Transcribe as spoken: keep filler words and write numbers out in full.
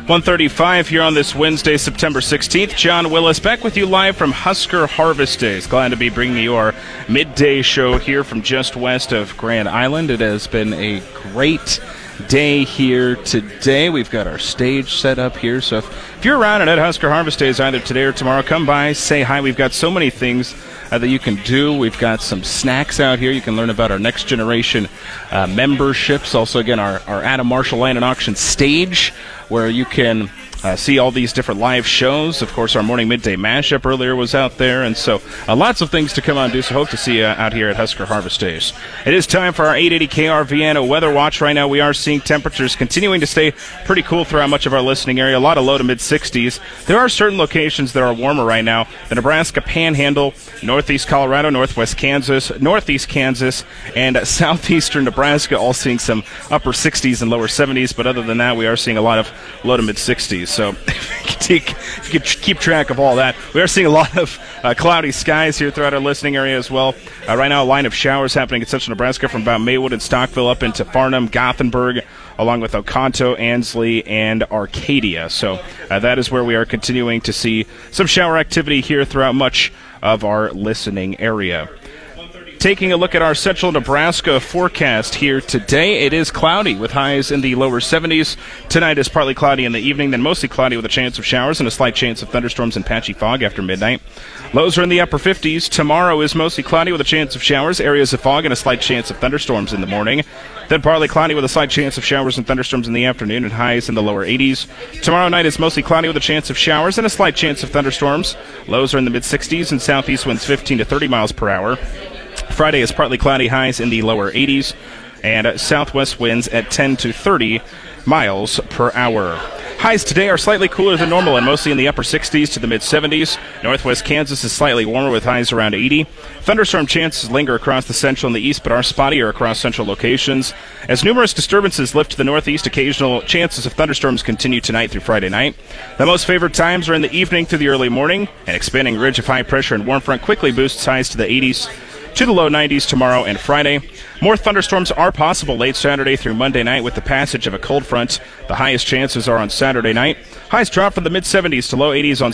one thirty-five here on this Wednesday, September sixteenth. John Willis back with you live from Husker Harvest Days. Glad to be bringing you our midday show here from just west of Grand Island. It has been a great day here today. We've got our stage set up here, so if, if you're around and at Husker Harvest Days either today or tomorrow, come by, say hi. We've got so many things uh, that you can do. We've got some snacks out here. You can learn about our next generation uh, memberships. Also, again, our, our Adam Marshall Land and Auction stage, where you can uh, see all these different live shows. Of course, our morning midday mashup earlier was out there, and so uh, lots of things to come on and do. So hope to see you out here at Husker Harvest Days. It is time for our eight eighty K R V N weather watch. Right now, we are seeing temperatures continuing to stay pretty cool throughout much of our listening area. A lot of low to mid sixties. There are certain locations that are warmer right now. The Nebraska Panhandle, northeast Colorado, northwest Kansas, northeast Kansas, and southeastern Nebraska, all seeing some upper sixties and lower seventies. But other than that, we are seeing a lot of low to mid sixties. So if you can keep track of all that, we are seeing a lot of uh, cloudy skies here throughout our listening area as well. Uh, right now, a line of showers happening in central Nebraska from about Maywood and Stockville up into Farnham, Gothenburg, along with Oconto, Ansley, and Arcadia. So uh, that is where we are continuing to see some shower activity here throughout much of our listening area. Taking a look at our central Nebraska forecast here today, it is cloudy with highs in the lower seventies. Tonight is partly cloudy in the evening, then mostly cloudy with a chance of showers and a slight chance of thunderstorms and patchy fog after midnight. Lows are in the upper fifties. Tomorrow is mostly cloudy with a chance of showers, areas of fog, and a slight chance of thunderstorms in the morning. Then partly cloudy with a slight chance of showers and thunderstorms in the afternoon and highs in the lower eighties. Tomorrow night is mostly cloudy with a chance of showers and a slight chance of thunderstorms. Lows are in the mid sixties and southeast winds fifteen to thirty miles per hour. Friday is partly cloudy, highs in the lower eighties, and uh, southwest winds at ten to thirty miles per hour. Highs today are slightly cooler than normal and mostly in the upper sixties to the mid seventies. Northwest Kansas is slightly warmer with highs around eighty. Thunderstorm chances linger across the central and the east, but are spottier across central locations. As numerous disturbances lift to the northeast, occasional chances of thunderstorms continue tonight through Friday night. The most favored times are in the evening through the early morning. An expanding ridge of high pressure and warm front quickly boosts highs to the eighties. To the low nineties tomorrow and Friday. More thunderstorms are possible late Saturday through Monday night with the passage of a cold front. The highest chances are on Saturday night. Highs drop from the mid seventies to low eighties on